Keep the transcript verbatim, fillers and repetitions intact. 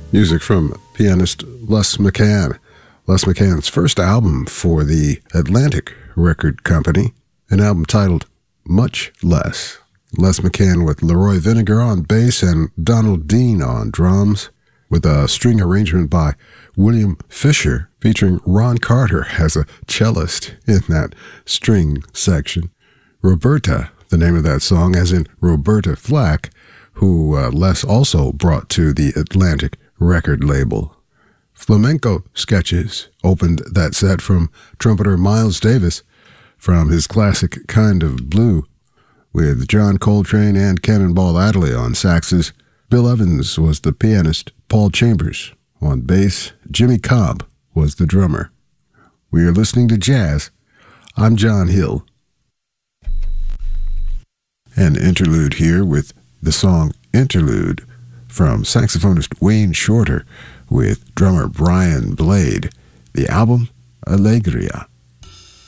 Music from pianist Les McCann. Les McCann's first album for the Atlantic Record Company, an album titled Much Less. Les McCann with Leroy Vinegar on bass and Donald Dean on drums, with a string arrangement by William Fisher featuring Ron Carter as a cellist in that string section. Roberta, the name of that song, as in Roberta Flack, who uh, Les also brought to the Atlantic record label. Flamenco Sketches opened that set from trumpeter Miles Davis from his classic Kind of Blue, with John Coltrane and Cannonball Adderley on saxes. Bill Evans was the pianist, Paul Chambers on bass, Jimmy Cobb was the drummer. We are listening to jazz. I'm John Hill. An interlude here with the song Interlude from saxophonist Wayne Shorter with drummer Brian Blade. The album, Allegria.